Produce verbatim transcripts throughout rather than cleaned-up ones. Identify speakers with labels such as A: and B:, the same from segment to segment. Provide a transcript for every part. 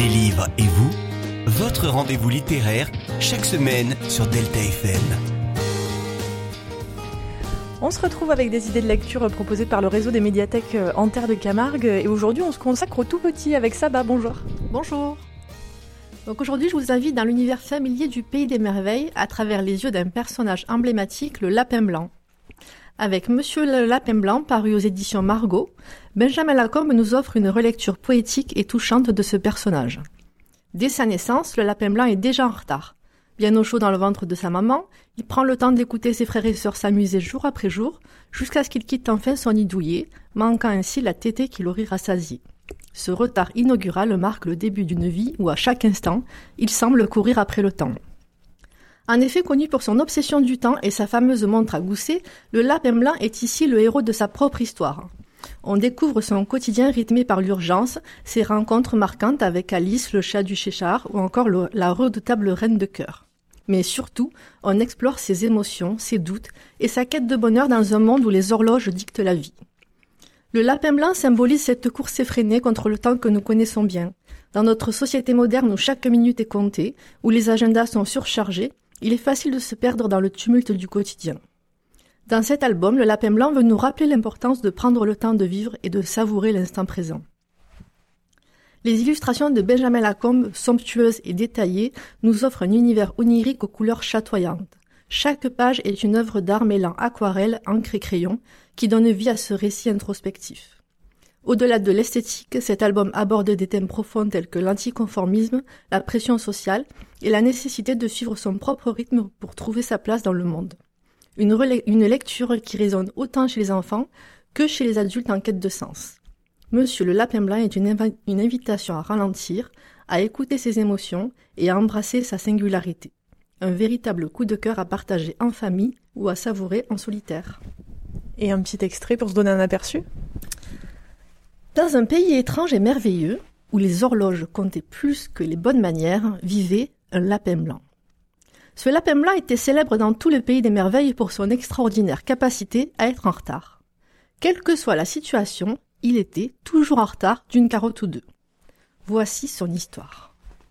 A: Des livres et vous, votre rendez-vous littéraire chaque semaine sur Delta F M.
B: On se retrouve avec des idées de lecture proposées par le réseau des médiathèques en terre de Camargue et aujourd'hui on se consacre au tout petit avec Saba. Bonjour.
C: Bonjour. Donc aujourd'hui je vous invite dans l'univers familier du Pays des Merveilles à travers les yeux d'un personnage emblématique, le Lapin Blanc. Avec Monsieur le Lapin Blanc, paru aux éditions Margot, Benjamin Lacombe nous offre une relecture poétique et touchante de ce personnage. Dès sa naissance, le Lapin Blanc est déjà en retard. Bien au chaud dans le ventre de sa maman, il prend le temps d'écouter ses frères et sœurs s'amuser jour après jour, jusqu'à ce qu'il quitte enfin son nid douillet, manquant ainsi la tétée qu'il aurait rassasiée. Ce retard inaugural marque le début d'une vie où à chaque instant, il semble courir après le temps. En effet, connu pour son obsession du temps et sa fameuse montre à gousset, le Lapin Blanc est ici le héros de sa propre histoire. On découvre son quotidien rythmé par l'urgence, ses rencontres marquantes avec Alice, le chat du Cheshire, ou encore le, la redoutable reine de cœur. Mais surtout, on explore ses émotions, ses doutes et sa quête de bonheur dans un monde où les horloges dictent la vie. Le Lapin Blanc symbolise cette course effrénée contre le temps que nous connaissons bien. Dans notre société moderne où chaque minute est comptée, où les agendas sont surchargés, il est facile de se perdre dans le tumulte du quotidien. Dans cet album, le Lapin Blanc veut nous rappeler l'importance de prendre le temps de vivre et de savourer l'instant présent. Les illustrations de Benjamin Lacombe, somptueuses et détaillées, nous offrent un univers onirique aux couleurs chatoyantes. Chaque page est une œuvre d'art mêlant aquarelle, encre et crayon, qui donne vie à ce récit introspectif. Au-delà de l'esthétique, cet album aborde des thèmes profonds tels que l'anticonformisme, la pression sociale et la nécessité de suivre son propre rythme pour trouver sa place dans le monde. Une, rela- une lecture qui résonne autant chez les enfants que chez les adultes en quête de sens. Monsieur le Lapin Blanc est une, inv- une invitation à ralentir, à écouter ses émotions et à embrasser sa singularité. Un véritable coup de cœur à partager en famille ou à savourer en solitaire.
B: Et un petit extrait pour se donner un aperçu ?
C: Dans un pays étrange et merveilleux, où les horloges comptaient plus que les bonnes manières, vivait un Lapin Blanc. Ce Lapin Blanc était célèbre dans tout le Pays des Merveilles pour son extraordinaire capacité à être en retard. Quelle que soit la situation, il était toujours en retard d'une carotte ou deux. Voici son histoire.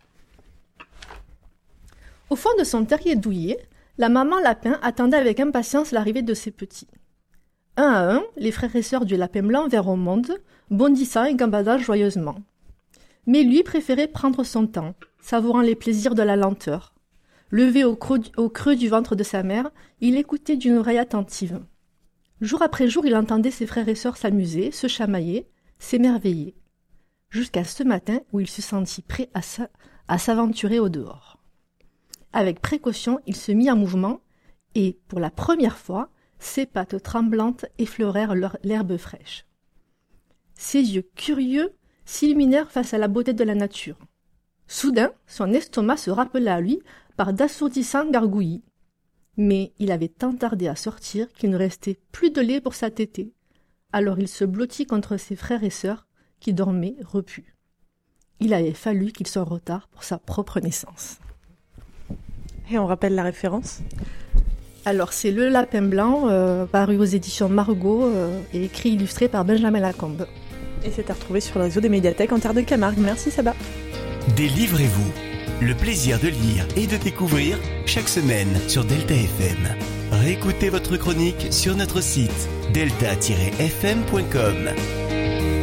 C: Au fond de son terrier douillet, la maman lapin attendait avec impatience l'arrivée de ses petits. Un à un, les frères et sœurs du Lapin Blanc vinrent au monde, bondissant et gambadant joyeusement. Mais lui préférait prendre son temps, savourant les plaisirs de la lenteur. Levé au creux, au creux du ventre de sa mère, il écoutait d'une oreille attentive. Jour après jour, il entendait ses frères et sœurs s'amuser, se chamailler, s'émerveiller. Jusqu'à ce matin où il se sentit prêt à, sa, à s'aventurer au dehors. Avec précaution, il se mit en mouvement et, pour la première fois, ses pattes tremblantes effleurèrent l'herbe fraîche. Ses yeux curieux s'illuminèrent face à la beauté de la nature. Soudain, son estomac se rappela à lui par d'assourdissants gargouillis. Mais il avait tant tardé à sortir qu'il ne restait plus de lait pour sa tétée. Alors il se blottit contre ses frères et sœurs qui dormaient repus. Il avait fallu qu'il soit en retard pour sa propre naissance.
B: Et on rappelle la référence ?
C: Alors c'est Le Lapin Blanc, euh, paru aux éditions Margot euh, et écrit et illustré par Benjamin Lacombe.
B: Et c'est à retrouver sur le réseau des médiathèques en terre de Camargue. Merci Saba.
A: Délivrez-vous, le plaisir de lire et de découvrir chaque semaine sur Delta F M. Réécoutez votre chronique sur notre site delta tiret f m point com.